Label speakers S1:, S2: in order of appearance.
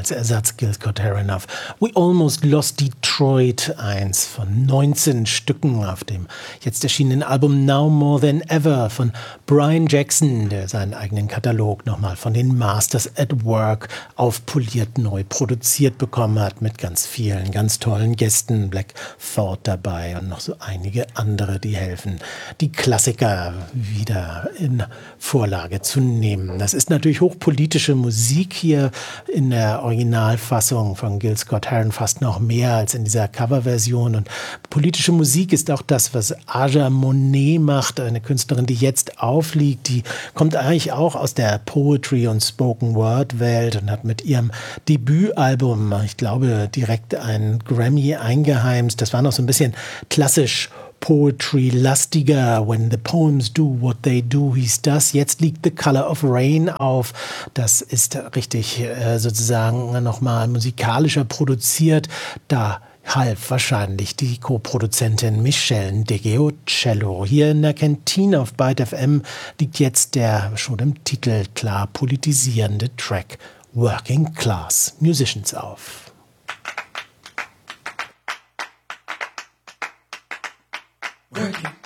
S1: als Ersatz Gil Scott-Heron auf We Almost Lost Detroit, eins von 19 Stücken auf dem jetzt erschienenen Album Now More Than Ever von Brian Jackson, der seinen eigenen Katalog nochmal von den Masters at Work aufpoliert, neu produziert bekommen hat, mit ganz vielen, ganz tollen Gästen, Black Thought dabei und noch so einige andere, die helfen, die Klassiker wieder in Vorlage zu nehmen. Das ist natürlich hochpolitische Musik hier in der Originalfassung von Gil Scott-Heron, fast noch mehr als in dieser Coverversion. Und politische Musik ist auch das, was Aja Monet macht, eine Künstlerin, die jetzt aufliegt. Die kommt eigentlich auch aus der Poetry- und Spoken-Word-Welt und hat mit ihrem Debütalbum, ich glaube, direkt einen Grammy eingeheimst. Das war noch so ein bisschen klassisch Poetry-lastiger, When the Poems Do What They Do hieß das. Jetzt liegt The Color of Rain auf. Das ist richtig sozusagen nochmal musikalischer produziert. Da half wahrscheinlich die Co-Produzentin Michelle DeGeocello. Hier in der Kantine auf Byte FM liegt jetzt der schon im Titel klar politisierende Track Working Class Musicians auf.
S2: Working